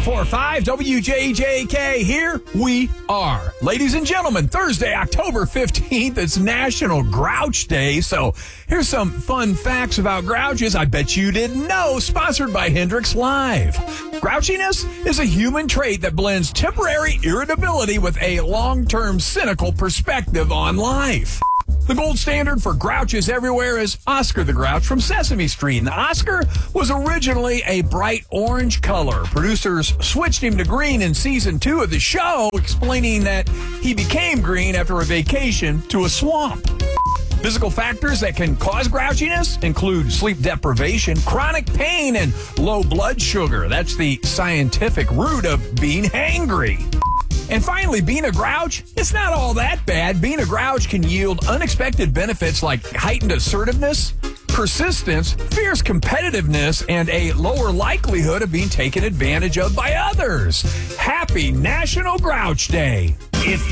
104.5 WJJK. Here we are. Ladies and gentlemen, Thursday, October 15th, it's National Grouch Day. So here's some fun facts about grouches I bet you didn't know, sponsored by Hendrix Live. Grouchiness is a human trait that blends temporary irritability with a long-term cynical perspective on life. The gold standard for grouches everywhere is Oscar the Grouch from Sesame Street. And the Oscar was originally a bright orange color. Producers switched him to green in season 2 of the show, explaining that he became green after a vacation to a swamp. Physical factors that can cause grouchiness include sleep deprivation, chronic pain, and low blood sugar. That's the scientific root of being hangry. And finally, being a grouch, it's not all that bad. Being a grouch can yield unexpected benefits like heightened assertiveness, persistence, fierce competitiveness, and a lower likelihood of being taken advantage of by others. Happy National Grouch Day. If